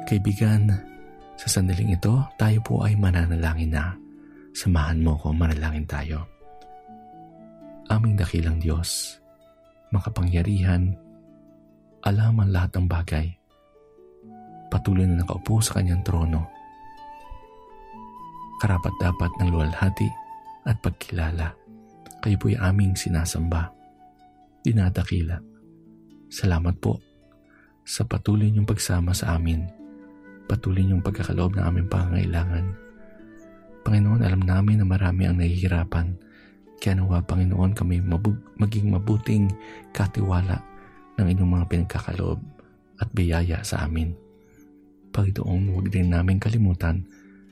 Kaibigan, sa sandaling ito, tayo po ay mananalangin na. Samahan mo ko, manalangin tayo. Aming dakilang Diyos, makapangyarihan, alam ang lahat ng bagay. Patuloy na nakaupo sa kanyang trono. Karapat-dapat ng luwalhati at pagkilala. Kayo po'y aming sinasamba, dinadakila. Salamat po sa patuloy niyong pagsama sa amin, patuloy niyong pagkakaloob ng aming pangangailangan. Panginoon, alam namin na marami ang nahihirapan, kaya nawa Panginoon kami maging mabuting katiwala ng inyong mga pinagkakaloob at biyaya sa amin. Panginoon, huwag din namin kalimutan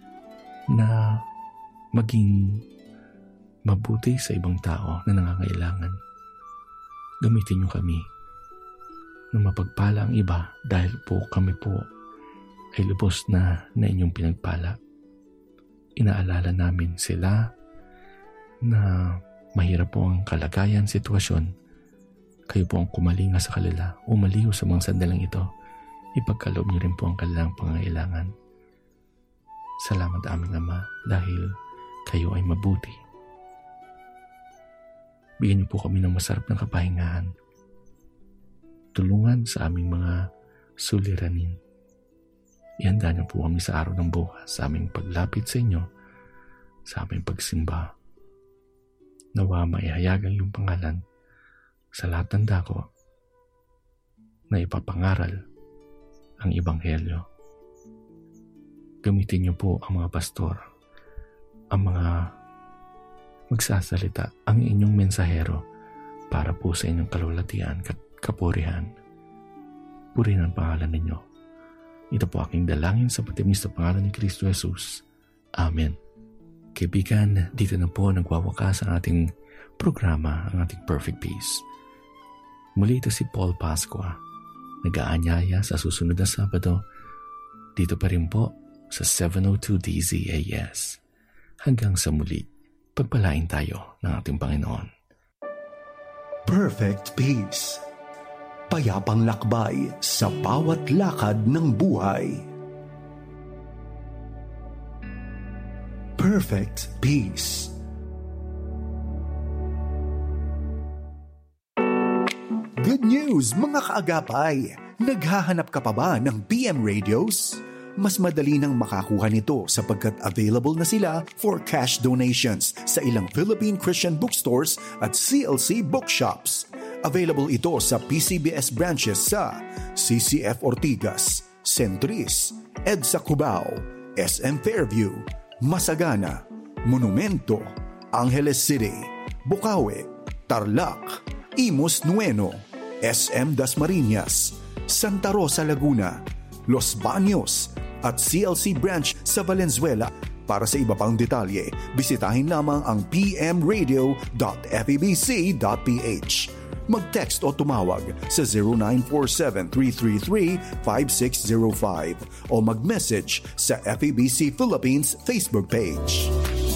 na maging mabuti sa ibang tao na nangangailangan. Gamitin niyo kami na mapagpala ang iba dahil po kami po ay lubos na inyong pinagpala. Inaalala namin sila na mahirap po ang kalagayan, sitwasyon. Kayo po ang kumalinga sa kanila, umaliw sa mga sandalang ito. Ipagkaloob niyo rin po ang kanilang pangangailangan. Salamat aming Ama dahil kayo ay mabuti. Bigyan niyo po kami ng masarap na kapahingahan. Tulungan sa aming mga suliranin. Ihanda niyo po kami sa araw ng bukas, sa aming paglapit sa inyo, sa aming pagsimba. Nawa maihayagan yung pangalan sa lahat ng dako na ipapangaral ang Ebanghelyo. Gamitin niyo po ang mga pastor, ang mga magsasalita, ang inyong mensahero para po sa inyong kalulatian at kapurihan. Purihin ang pangalan ninyo. Ito po aking dalangin sa patimis na pangalan ni Kristo Jesus. Amen. Kaibigan, dito na po nagwawakas ang ating programa, ang ating Perfect Peace. Muli ito si Paul Pascua, nag-aanyaya sa susunod na Sabado, dito pa rin po sa 702 DZAS. Hanggang sa muli, pagpalain tayo ng ating Panginoon. Perfect Peace. Payapang lakbay sa bawat lakad ng buhay. Perfect Peace. Good news mga kaagapay! Naghahanap ka pa ba ng PM radios? Mas madali nang makakuha nito sapagkat available na sila for cash donations sa ilang Philippine Christian bookstores at CLC bookshops. Available ito sa PCBS branches sa CCF Ortigas, Centris, EDSA Cubao, SM Fairview, Masagana, Monumento, Angeles City, Bukawi, Tarlac, Imus Nueno, SM Dasmariñas, Santa Rosa Laguna, Los Baños at CLC branch sa Valenzuela. Para sa iba pang detalye, bisitahin lamang ang pmradio.febc.ph. Mag-text o tumawag sa 0947-333-5605 o mag-message sa FEBC Philippines Facebook page.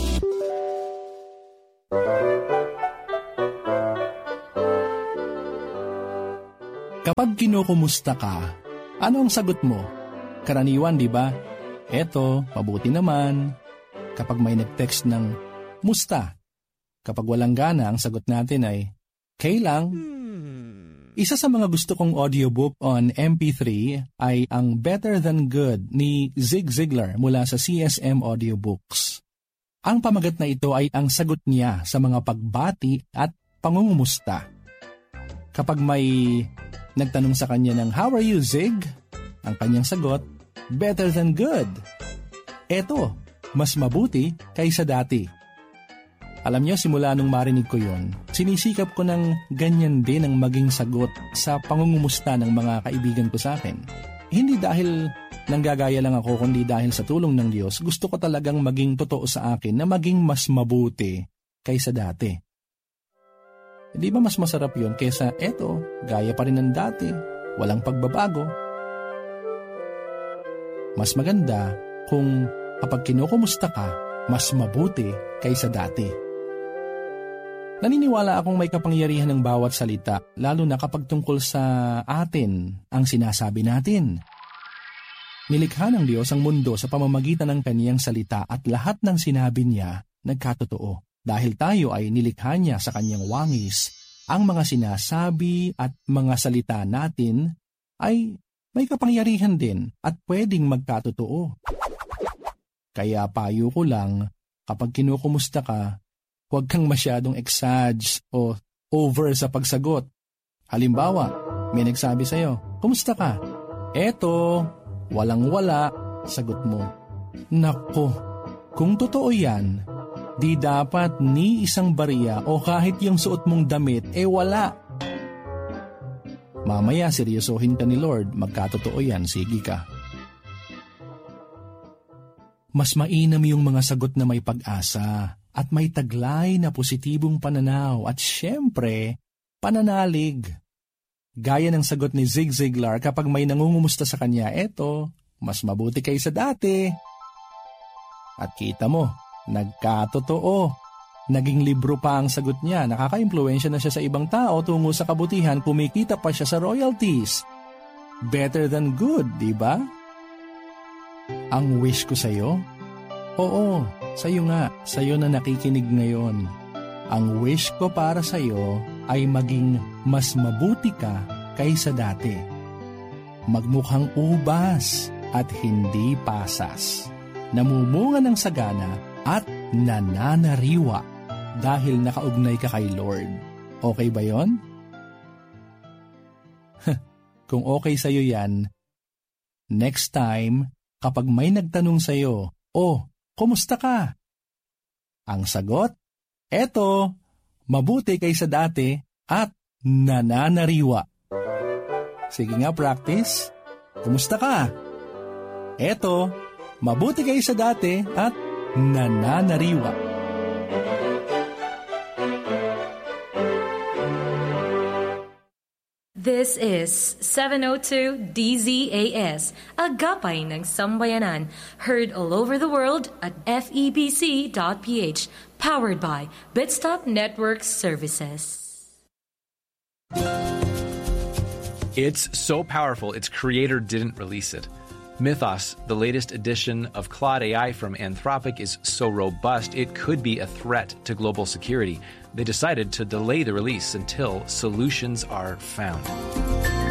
Kapag kinukumusta ka, ano ang sagot mo? Karaniwan, di ba? Eto, mabuti naman. Kapag may nag-text ng musta, kapag walang gana, ang sagot natin ay kailang. Isa sa mga gusto kong audiobook on MP3 ay ang Better Than Good ni Zig Ziglar mula sa CSM Audiobooks. Ang pamagat na ito ay ang sagot niya sa mga pagbati at pangungumusta. Kapag may nagtanong sa kanya ng "How are you, Zig?" ang kanyang sagot, "Better than good." Eto, mas mabuti kaysa dati. Alam niyo, simula nung marinig ko yon, sinisikap ko ng ganyan din ang maging sagot sa pangungumusta ng mga kaibigan ko sa akin. Hindi dahil nanggagaya lang ako, kundi dahil sa tulong ng Diyos, gusto ko talagang maging totoo sa akin na maging mas mabuti kaysa dati. Hindi ba mas masarap yon kaysa eto, gaya pa rin ng dati, walang pagbabago? Mas maganda kung kapag kinukumusta ka, mas mabuti kaysa dati. Naniniwala akong may kapangyarihan ng bawat salita, lalo na kapag tungkol sa atin ang sinasabi natin. Nilikha ng Diyos ang mundo sa pamamagitan ng kaniyang salita at lahat ng sinabi niya nagkatotoo. Dahil tayo ay nilikha niya sa kaniyang wangis, ang mga sinasabi at mga salita natin ay may kapangyarihan din at pwedeng magkatotoo. Kaya payo ko lang, kapag kinukumusta ka, huwag kang masyadong exage o over sa pagsagot. Halimbawa, may nagsabi sa'yo, "Kumusta ka?" Eto, walang-wala, sagot mo. Nako, kung totoo yan, di dapat ni isang barya o kahit yung suot mong damit, wala. Mamaya seryosohin ka ni Lord, magkatotoo yan, sige ka. Mas mainam yung mga sagot na may pag-asa at may taglay na positibong pananaw at syempre, pananalig. Gaya ng sagot ni Zig Ziglar kapag may nangungumusta sa kanya, eto, mas mabuti kaysa dati. At kita mo, nagkatotoo. Naging libro pa ang sagot niya, nakaka-impluwensya na siya sa ibang tao tungo sa kabutihan, kumikita pa siya sa royalties. Better than good, di ba? Ang wish ko sa'yo? Oo, sa'yo nga, sa'yo na nakikinig ngayon. Ang wish ko para sa'yo ay maging mas mabuti ka kaysa dati. Magmukhang ubas at hindi pasas. Namumunga ng sagana at nananariwa dahil nakaugnay ka kay Lord. Okay ba yon? Kung okay sa'yo yan, next time, kapag may nagtanong sa'yo, kumusta ka? Ang sagot, eto, mabuti kaysa dati at nananariwa. Sige nga, practice. Kumusta ka? Eto, mabuti kaysa dati at nananariwa. This is 702 DZAS, Agapay ng Sambayanan, heard all over the world at febc.ph, powered by Bitstop Network Services. It's so powerful, its creator didn't release it. Mythos, the latest edition of Claude AI from Anthropic, is so robust it could be a threat to global security. They decided to delay the release until solutions are found.